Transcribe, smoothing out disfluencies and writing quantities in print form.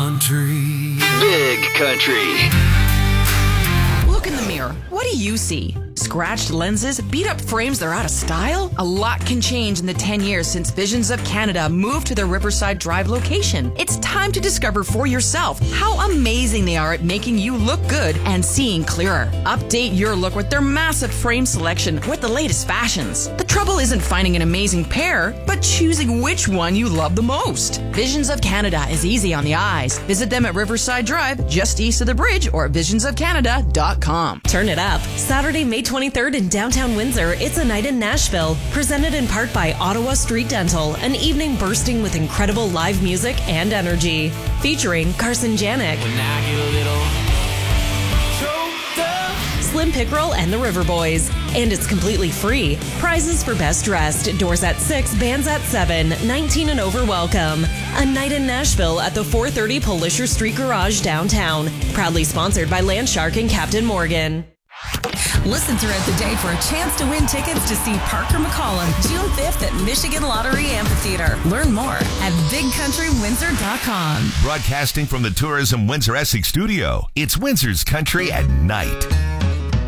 country. Big country. Look in the mirror. What do you see? Scratched lenses? Beat up frames that are out of style? A lot can change in the 10 years since Visions of Canada moved to their Riverside Drive location. It's time to discover for yourself how amazing they are at making you look good and seeing clearer. Update your look with their massive frame selection with the latest fashions. The trouble isn't finding an amazing pair, but choosing which one you love the most. Visions of Canada is easy on the eyes. Visit them at Riverside Drive, just east of the bridge, or at visionsofcanada.com. Turn it up. Saturday, May 23rd in downtown Windsor, it's a night in Nashville. Presented in part by Ottawa Street Dental, an evening bursting with incredible live music and energy. Featuring Carson Janik, Slim Pickerel, and the River Boys. And it's completely free. Prizes for best dressed. Doors at 6, bands at 7. 19 and over welcome. A night in Nashville at the 430 Polisher Street Garage downtown. Proudly sponsored by Landshark and Captain Morgan. Listen throughout the day for a chance to win tickets to see Parker McCollum June 5th at Michigan Lottery Amphitheater. Learn more at BigCountryWindsor.com. Broadcasting from the Tourism Windsor Essex studio, it's Windsor's Country at Night.